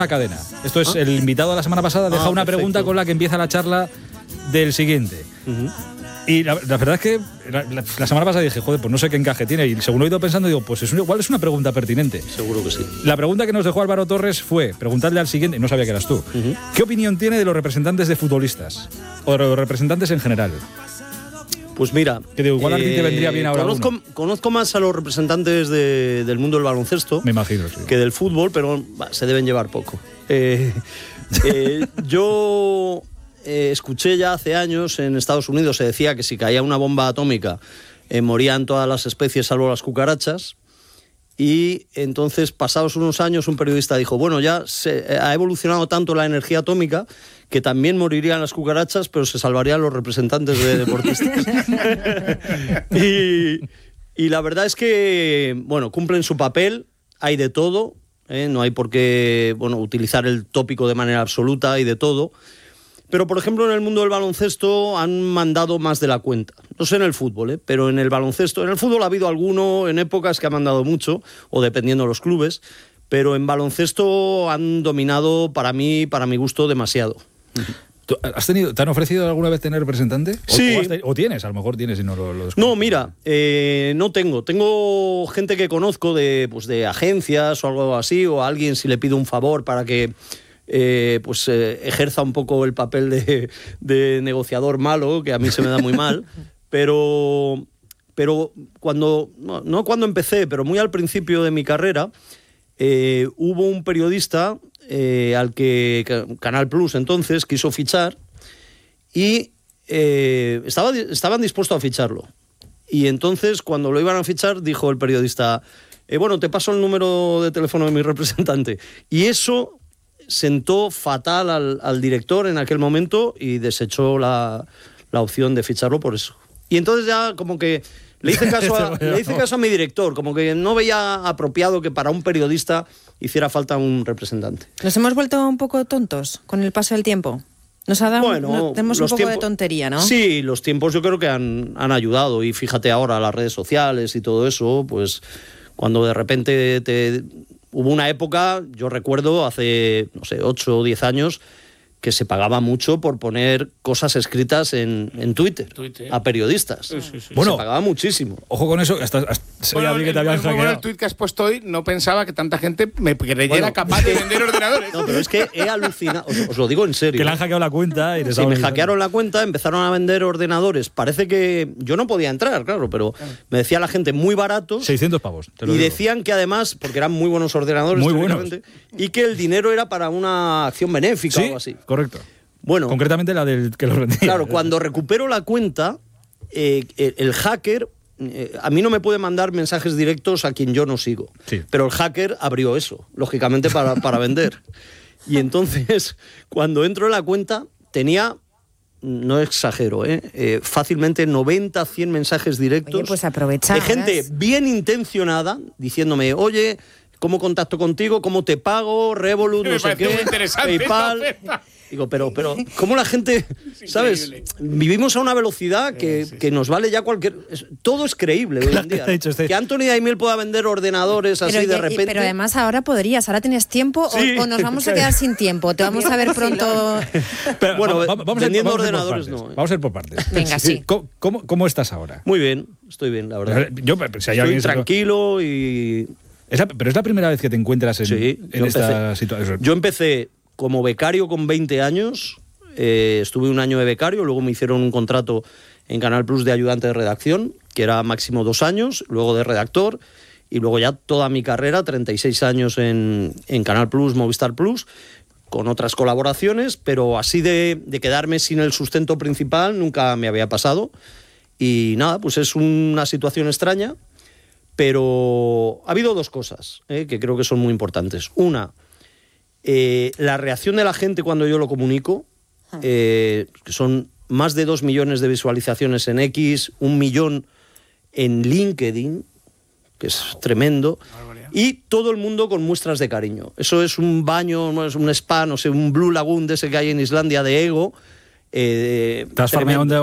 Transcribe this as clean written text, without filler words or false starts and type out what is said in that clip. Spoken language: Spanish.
cadena. Esto es el invitado de la semana pasada, deja una perfecto. pregunta con la que empieza la charla del siguiente. Y la verdad es que la semana pasada dije, joder, pues no sé qué encaje tiene. Y según lo he ido pensando, digo, pues igual es una pregunta pertinente. Seguro que sí. La pregunta que nos dejó Álvaro Torres fue preguntarle al siguiente, no sabía que eras tú, ¿qué opinión tiene de los representantes de futbolistas? O de los representantes en general. Pues mira, Que digo, igual a ti te vendría bien ahora conozco más a los representantes del mundo del baloncesto, Me imagino, sí. que del fútbol, pero se deben llevar poco. Yo escuché ya hace años en Estados Unidos, se decía que si caía una bomba atómica morían todas las especies salvo las cucarachas. Y entonces, pasados unos años, un periodista dijo, bueno, ya ha evolucionado tanto la energía atómica que también morirían las cucarachas, pero se salvarían los representantes de deportistas. y la verdad es que, bueno, cumplen su papel, hay de todo, no hay por qué, utilizar el tópico de manera absoluta, hay de todo. Pero, por ejemplo, en el mundo del baloncesto han mandado más de la cuenta. No sé en el fútbol, pero en el baloncesto. En el fútbol ha habido alguno en épocas que ha mandado mucho, o dependiendo de los clubes, pero en baloncesto han dominado, para mi gusto, demasiado. ¿Te han ofrecido alguna vez tener representante? Sí. ¿O tienes? A lo mejor tienes y no lo descubres. No, mira, no tengo. Tengo gente que conozco de agencias o algo así, o a alguien si le pido un favor para que ejerza un poco el papel de negociador malo, que a mí se me da muy mal, pero no cuando empecé, pero muy al principio de mi carrera, hubo un periodista al que Canal Plus entonces quiso fichar y estaban dispuestos a ficharlo. Y entonces, cuando lo iban a fichar, dijo el periodista, te paso el número de teléfono de mi representante. Y eso sentó fatal al director en aquel momento y desechó la opción de ficharlo por eso. Y entonces ya como que le hice caso a mi director, como que no veía apropiado que para un periodista hiciera falta un representante. ¿Nos hemos vuelto un poco tontos con el paso del tiempo? Nos ha dado tenemos un poco de tontería, ¿no? Sí, los tiempos yo creo que han ayudado. Y fíjate ahora, las redes sociales y todo eso, pues cuando de repente hubo una época, yo recuerdo, hace, 8 o 10 años, que se pagaba mucho por poner cosas escritas en Twitter a periodistas. Sí. Bueno, se pagaba muchísimo. Ojo con eso, sabía bien que te habían hackeado. El tuit que has puesto hoy, no pensaba que tanta gente me creyera capaz de vender ordenadores. No, pero es que he alucinado, os lo digo en serio. Que le han hackeado la cuenta y me hackearon la cuenta, empezaron a vender ordenadores. Parece que yo no podía entrar, claro, pero me decía la gente muy baratos. 600 pavos. Y decían que además, porque eran muy buenos ordenadores, muy buenos, y que el dinero era para una acción benéfica o algo así. Correcto. Bueno, concretamente la del que lo vendía. Claro, cuando recupero la cuenta, el hacker, a mí no me puede mandar mensajes directos a quien yo no sigo. Sí. Pero el hacker abrió eso, lógicamente para vender. Y entonces, cuando entro en la cuenta, tenía, no exagero, fácilmente 90, 100 mensajes directos. Oye, pues aprovechar. De gente bien intencionada, diciéndome, oye, ¿cómo contacto contigo? ¿Cómo te pago? Revolut, no sé qué, PayPal. Digo, pero ¿cómo la gente, sabes? Increíble. Vivimos a una velocidad que nos vale ya cualquier... Todo es creíble hoy en día. Que Anthony Daimiel pueda vender ordenadores así de repente... Pero además ahora tienes tiempo, sí, o nos vamos a quedar sin tiempo. Te vamos a ver pronto... Pero, bueno, vendiendo ordenadores no. Vamos a ir por partes. Venga, sí. ¿Cómo estás ahora? Muy bien, estoy bien, la verdad. Estoy tranquilo y... Pero es la primera vez que te encuentras en esta situación. Yo empecé como becario con 20 años, estuve un año de becario, luego me hicieron un contrato en Canal Plus de ayudante de redacción, que era máximo 2 años, luego de redactor, y luego ya toda mi carrera, 36 años en Canal Plus, Movistar Plus, con otras colaboraciones, pero así de quedarme sin el sustento principal nunca me había pasado. Y nada, pues es una situación extraña, pero ha habido 2 cosas que creo que son muy importantes. Una, la reacción de la gente cuando yo lo comunico, que son más de 2 millones de visualizaciones en X, 1 millón en LinkedIn, que es tremendo, y todo el mundo con muestras de cariño. Eso es un baño, es un spa, no sé, un Blue Lagoon de ese que hay en Islandia de ego. ¿Te has farmeado